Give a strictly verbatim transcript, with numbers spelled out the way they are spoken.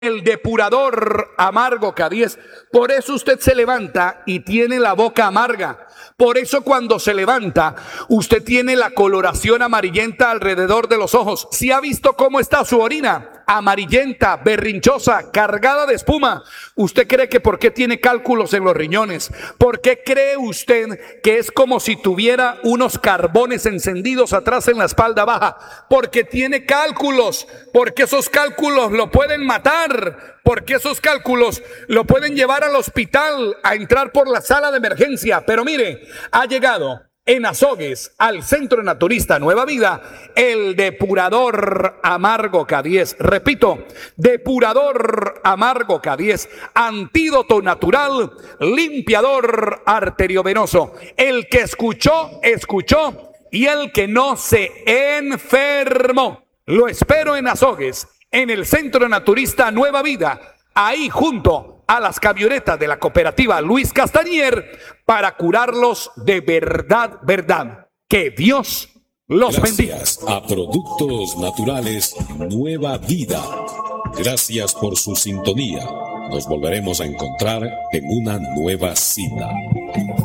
el depurador amargo K diez. Por eso usted se levanta y tiene la boca amarga. Por eso cuando se levanta, usted tiene la coloración amarillenta alrededor de los ojos. ¿Sí ha visto cómo está su orina? Amarillenta, berrinchosa, cargada de espuma. ¿Usted cree que por qué tiene cálculos en los riñones? ¿Por qué cree usted que es como si tuviera unos carbones encendidos atrás en la espalda baja? Porque tiene cálculos, porque esos cálculos lo pueden matar, porque esos cálculos lo pueden llevar al hospital, a entrar por la sala de emergencia. Pero mire, ha llegado en Azogues, al Centro Naturista Nueva Vida, el depurador amargo K diez. Repito, depurador amargo K diez, antídoto natural, limpiador arteriovenoso. El que escuchó, escuchó, y el que no se enfermó. Lo espero en Azogues, en el Centro Naturista Nueva Vida, ahí junto a las camionetas de la cooperativa Luis Castañer, para curarlos de verdad, verdad. Que Dios los bendiga. Gracias a Productos Naturales Nueva Vida. Gracias por su sintonía. Nos volveremos a encontrar en una nueva cita.